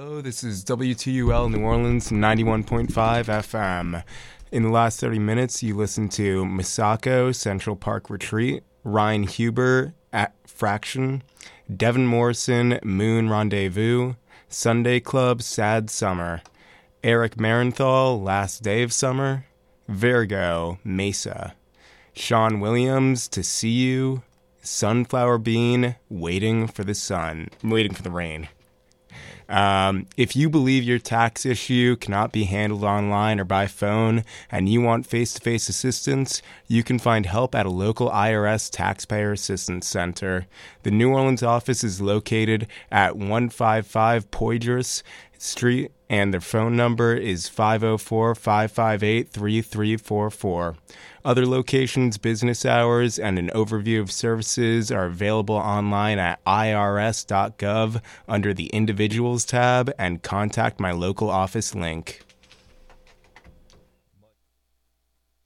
Hello, this is WTUL New Orleans 91.5 FM. In the last 30 minutes, you listened to Misako, Central Park Retreat, Ryan Huber, at Fraction, Devin Morrison, Moon Rendezvous, Sunday Club, Sad Summer, Eric Marenthal, Last Day of Summer, Virgo, Mesa, Sean Williams, To See You, Sunflower Bean, Waiting for the Rain. If you believe your tax issue cannot be handled online or by phone and you want face-to-face assistance, you can find help at a local IRS Taxpayer Assistance Center. The New Orleans office is located at 155 Poydras Street, and their phone number is 504-558-3344. Other locations, business hours, and an overview of services are available online at irs.gov under the Individuals tab and Contact My Local Office link.